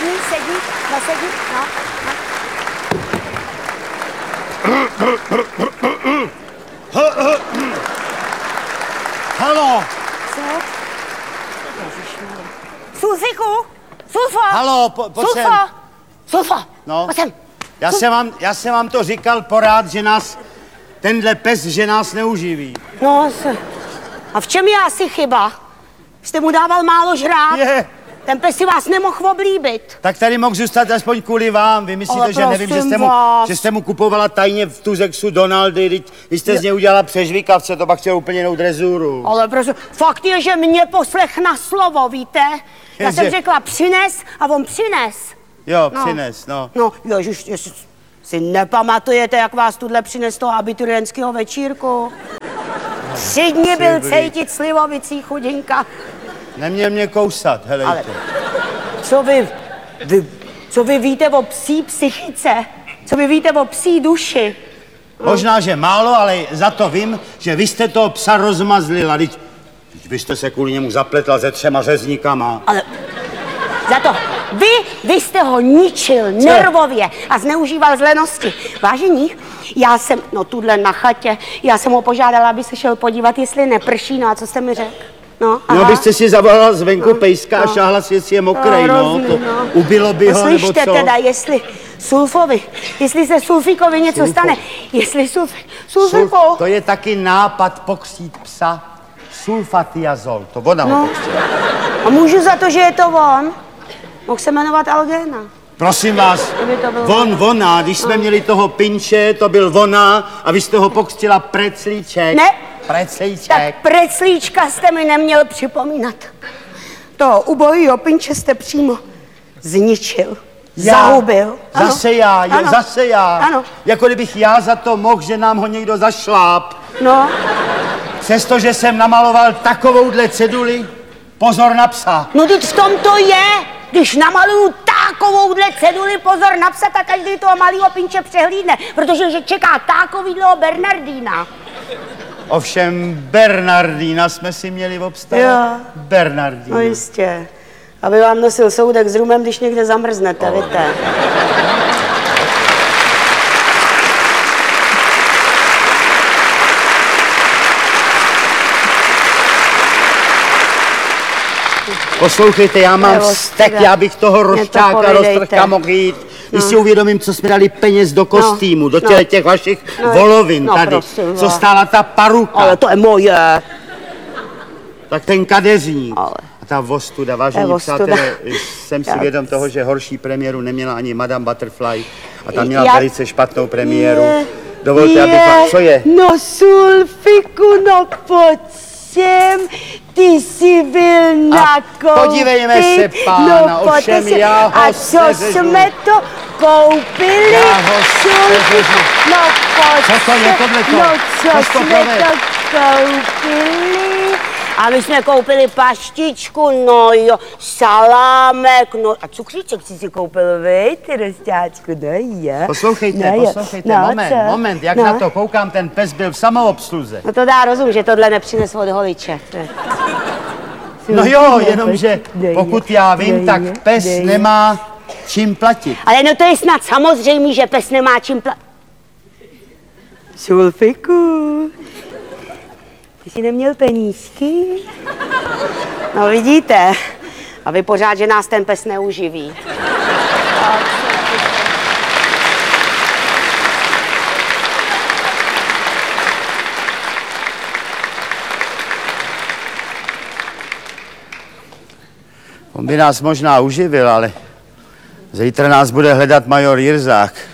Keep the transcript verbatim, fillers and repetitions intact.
sedni, sedni, nasedni, no. Halo! Co? Sulfiku! Sulfo! Halo, po, pojď sem. Sulfo! Sulfo! No. Pojď sem. Já jsem, vám, já jsem vám to říkal porád, že nás, tenhle pes, že nás neuživí. No, se... a v čem je asi chyba? Jste mu dával málo žrát? Je. Ten pes si vás nemohl oblíbit. Tak tady mohl zůstat aspoň kvůli vám. Vy myslíte, Ale že nevím, že jste, mu, vás. že jste mu kupovala tajně v Tuzexu Donaldy, vy jste z něj udělala přežvíkavce, to pak chtěl úplně jinou drezuru. Ale prostě, fakt je, že mě poslech na slovo, víte? Já Jenže- jsem řekla přines a on přines. Jo, No. přines, no. No, ježiš, jestli si nepamatujete, jak vás tuhle přines toho abiturientského večírku? Tři dny byl Dobrý. cejtit slivovicí chudinka. Neměl mě kousat, helejte. Ale co vy, vy, co vy víte o psí psychice? Co vy víte o psí duši? Možná, že málo, ale za to vím, že vy jste toho psa rozmazlila. Vždyť vy jste se kvůli němu zapletla se třema řezníkama. Ale za to vy, vy jste ho ničil nervově a zneužíval z lenosti. Vážení, já jsem, no tuhle na chatě, já jsem ho požádala, aby se šel podívat, jestli neprší, no a co jste mi řekl? No, No, aha. byste si zavolala zvenku No, pejska a no. šáhla si, jestli je mokrý, No, no. rozumím, To no. ubilo by ho, nebo Slyšte co? teda, jestli Sulfovi, jestli se Sulfíkovi něco Sulfo. stane, jestli Sulf, Sulf, Sulfiku, to je taky nápad pokřtít psa. Sulfatiazol, to ona ho no, pokřtila. a můžu za to, že je to on? Mohl se jmenovat Algéna. Prosím vás, Kdyby to byl von, ona, když jsme měli toho pinče, to byl ona a vy jste ho pokřtila Preclíček. Ne. Preclíček. Tak preclíčka jste mi neměl připomínat. To ubojího pinče jste přímo zničil, Já? zahubil. Ano. Zase já, jo, Ano. zase já. Ano. Jako kdybych já za to mohl, že nám ho někdo zašláp. No, Přestože jsem namaloval takovouhle ceduli, pozor na psa. no teď v tom to je. Když namaluju takovouhle ceduli, pozor na psa, tak každý toho malého pinče přehlídne, protože že čeká takovýhleho Bernardína. Ovšem Bernardína jsme si měli obstarat. Jo. Bernardína. No jistě. Aby vám nosil soudek s rumem, když někde zamrznete, oh. víte. Poslouchejte, já mám Evo, stek, teda. já bych toho Mě to rošťáka, povídejte. roztrhka mohl jít. Když si uvědomím, co jsme dali peněz do kostýmu, do no. těch, těch vašich No, volovin no, tady, prosím co vás. stála ta paruka, Ale to je moje. tak ten kadeřník. Ale. A ta vostuda, vážení Je ostuda. přátelé, jsem si Já- vědom toho, že horší premiéru neměla ani Madame Butterfly a ta měla Já- velice špatnou premiéru. Je, Dovolte, abych vám... Co je? No Sulfiku, no pojď sem, ty jsi byl na koupit. podívejme se, pána, no, pojďte ovšem se- já ho A co seřežu. jsme to koupili? Já ho Sulfiku, seřežu. no pojď Co to je se- tohleto? No co Co to jsme proved? to koupili? A my jsme koupili paštičku, no jo, salámek, no a cukříček jsi si koupil, vy, ty rostáčku, no jo. Poslouchejte, No jo. poslouchejte, No, moment, co? moment, jak No. na to koukám, ten pes byl v samoobsluze. No to dá rozum, že tohle nepřines od holiče. No jo, jenomže pokud já vím, tak pes nemá čím platit. Ale no to je snad samozřejmé, že pes nemá čím pla... Sulfiku, ty jsi neměl penízky? No vidíte, a vy pořád, že nás ten pes neuživí. On by nás možná uživil, ale zítra nás bude hledat major Jirzák.